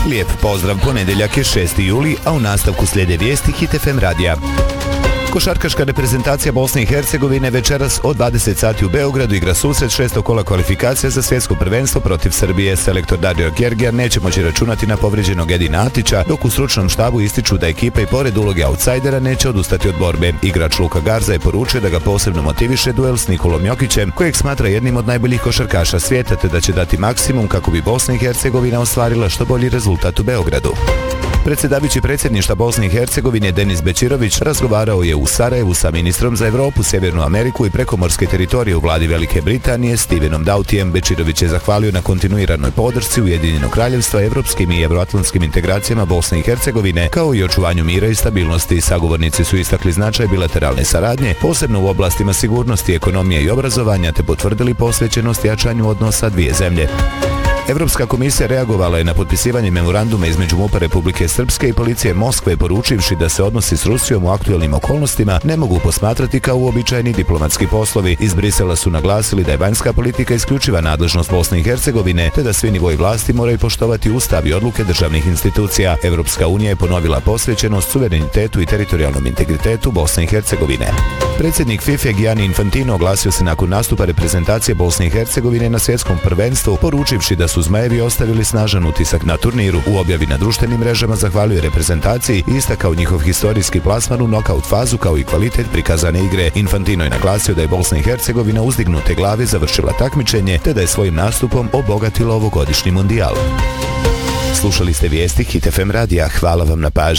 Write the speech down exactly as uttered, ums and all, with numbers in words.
Lijep pozdrav, ponedjeljak je šesti juli, a u nastavku slijede vijesti Hit F M radija. Košarkaška reprezentacija Bosne i Hercegovine večeras od dvadeset sati u Beogradu igra susret šestog kola kvalifikacija za svjetsko prvenstvo protiv Srbije. Selektor Dario Gergijan neće moći računati na povrijeđenog Edina Atića, dok u stručnom štabu ističu da ekipa i pored uloge outsidera neće odustati od borbe. Igrač Luka Garza je poručio da ga posebno motiviše duel s Nikolom Jokićem, kojeg smatra jednim od najboljih košarkaša svijeta, te da će dati maksimum kako bi Bosna i Hercegovina ostvarila što bolji rezultat u Beogradu. Predsjedavajući predsjedništva Bosne i Hercegovine Denis Bećirović razgovarao je u Sarajevu sa ministrom za Europu, Sjevernu Ameriku i prekomorske teritorije u vladi Velike Britanije Stevenom Dautijem. Bećirović je zahvalio na kontinuiranoj podršci Ujedinjenog kraljevstva evropskim i evroatlantskim integracijama Bosne i Hercegovine, kao i očuvanju mira i stabilnosti. Sagovornici su istakli značaj bilateralne saradnje, posebno u oblastima sigurnosti, ekonomije i obrazovanja, te potvrdili posvećenost jačanju odnosa dvije zemlje. Evropska komisija reagovala je na potpisivanje memoranduma između MUP-a Republike Srpske i policije Moskve, poručivši da se odnosi s Rusijom u aktuelnim okolnostima ne mogu posmatrati kao uobičajeni diplomatski poslovi. Iz Brisela su naglasili da je vanjska politika isključiva nadležnost Bosne i Hercegovine, te da svi nivoji vlasti moraju poštovati ustav i odluke državnih institucija. Evropska unija je ponovila posvećenost suverenitetu i teritorijalnom integritetu Bosne i Hercegovine. Predsjednik FIFA Gianni Infantino oglasio se nakon nastupa reprezentacije Bosne i Hercegovine na svjetskom prvenstvu, poručivši da su Zmajevi ostavili snažan utisak na turniru. U objavi na društvenim mrežama zahvalio reprezentaciji i istakao njihov historijski plasman u nokaut fazu kao i kvalitet prikazane igre. Infantino je naglasio da je Bosna i Hercegovina uzdignute glave završila takmičenje, te da je svojim nastupom obogatila ovogodišnji mundijal. Slušali ste vijesti Hit F M radija. Hvala vam na pažnji.